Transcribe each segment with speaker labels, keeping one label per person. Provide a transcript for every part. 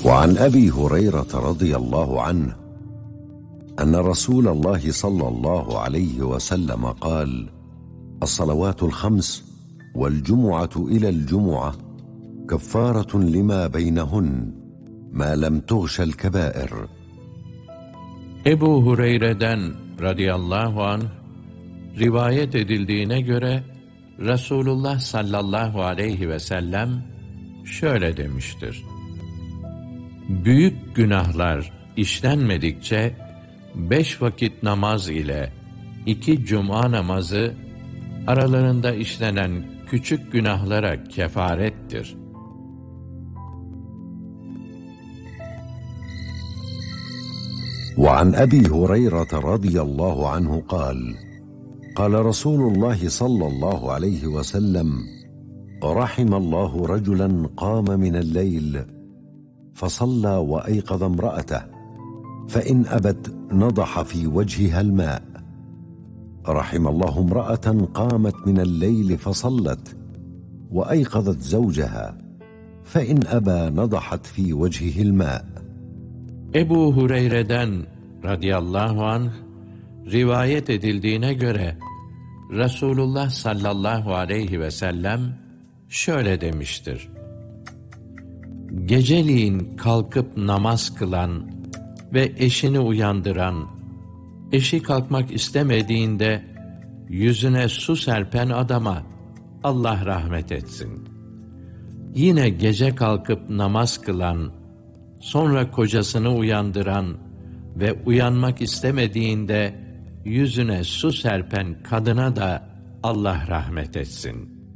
Speaker 1: وعن أبي هريرة رضي الله عنه أن رسول الله صلى الله عليه وسلم قال: الصلوات الخمس والجمعة إلى الجمعة كفارة لما بينهن ما لم تغش الكبائر.
Speaker 2: Ebu Hureyre'den radıyallahu anh rivayet edildiğine göre Resulullah sallallahu aleyhi ve sellem şöyle demiştir: büyük günahlar işlenmedikçe 5 vakit namaz ile 2 cuma namazı aralarında işlenen küçük günahlara kefarettir.
Speaker 1: وعن أبي هريرة رضي الله عنه قال: قال رسول الله صلى الله عليه وسلم: رحم الله رجلا قام من الليل فصلى وأيقظ امرأته فإن أبت نضح في وجهها الماء. رحم الله امرأة قامت من الليل فصلت وأيقظت زوجها فإن أبى نضحت في وجهه الماء.
Speaker 2: Ebu Hureyre'den radıyallahu anh rivayet edildiğine göre Resulullah sallallahu aleyhi ve sellem şöyle demiştir: geceliğin kalkıp namaz kılan ve eşini uyandıran, eşi kalkmak istemediğinde yüzüne su serpen adama Allah rahmet etsin. Yine gece kalkıp namaz kılan, sonra kocasını uyandıran ve uyanmak istemediğinde yüzüne su serpen kadına da Allah rahmet etsin.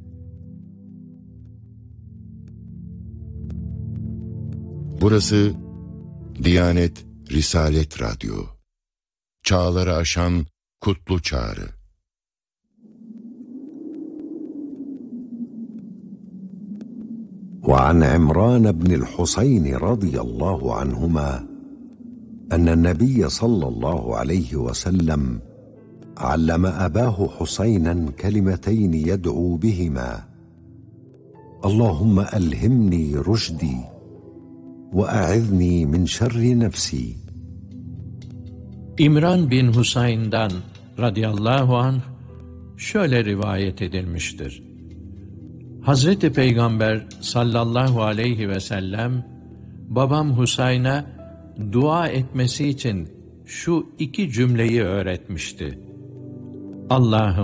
Speaker 3: Burası Diyanet Risalet Radyo. Çağları aşan kutlu çağrı.
Speaker 1: وعن عمران بن الحسين رضي الله عنهما أن النبي صلى الله عليه وسلم علم أباه حسينا كلمتين يدعو بهما: اللهم ألهمني رشدي وأعذني من شر نفسي.
Speaker 2: İmran bin Husayn'dan radıyallahu anh şöyle rivayet edilmiştir: Hazreti Peygamber sallallahu aleyhi ve sellem babam Husayn'a dua etmesi için şu 2 cümleyi öğretmişti: Allah'ım